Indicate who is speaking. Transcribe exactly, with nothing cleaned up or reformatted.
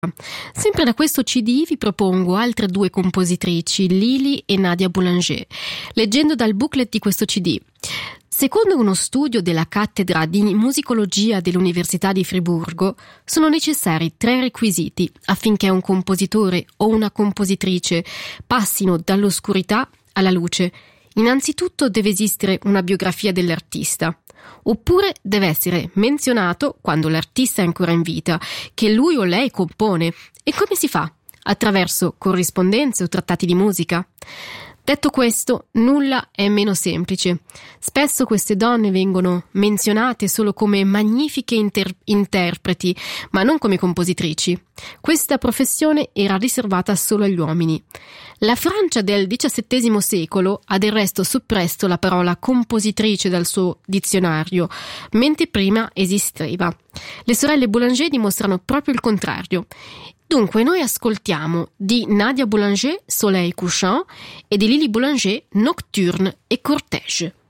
Speaker 1: Sempre da questo C D vi propongo altre due compositrici, Lili e Nadia Boulanger, leggendo dal booklet di questo C D. Secondo uno studio della cattedra di musicologia dell'Università di Friburgo, sono necessari tre requisiti affinché un compositore o una compositrice passino dall'oscurità alla luce. Innanzitutto deve esistere una biografia dell'artista, oppure deve essere menzionato, quando l'artista è ancora in vita, che lui o lei compone. E come si fa? Attraverso corrispondenze o trattati di musica? Detto questo, nulla è meno semplice. Spesso queste donne vengono menzionate solo come magnifiche inter- interpreti, ma non come compositrici. Questa professione era riservata solo agli uomini. La Francia del diciassettesimo secolo ha del resto soppresso la parola compositrice dal suo dizionario, mentre prima esisteva. Le sorelle Boulanger dimostrano proprio il contrario. Dunque noi ascoltiamo di Nadia Boulanger Soleil couchant e di Lili Boulanger Nocturne e Cortège.